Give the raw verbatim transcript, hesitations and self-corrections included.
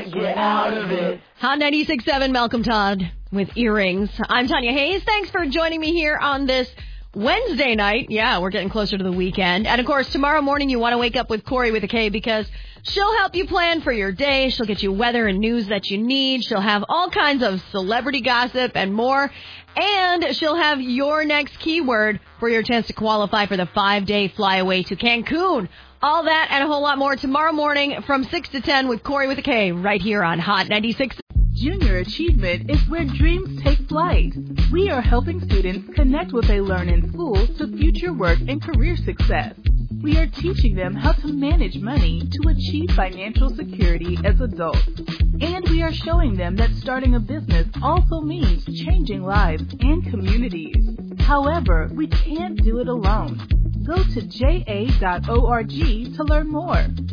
get out of it. Hot ninety-six point seven, Malcolm Todd with Earrings. I'm Tanya Hayes. Thanks for joining me here on this Wednesday night. Yeah, we're getting closer to the weekend. And, of course, tomorrow morning you want to wake up with Corey with a K because she'll help you plan for your day. She'll get you weather and news that you need. She'll have all kinds of celebrity gossip and more. And she'll have your next keyword for your chance to qualify for the five-day flyaway to Cancun. All that and a whole lot more tomorrow morning from six to ten with Corey with a K right here on Hot ninety-six. Junior Achievement is where dreams take flight. We are helping students connect what they learn in school to future work and career success. We are teaching them how to manage money to achieve financial security as adults. And we are showing them that starting a business also means changing lives and communities. However, we can't do it alone. Go to j a dot org to learn more.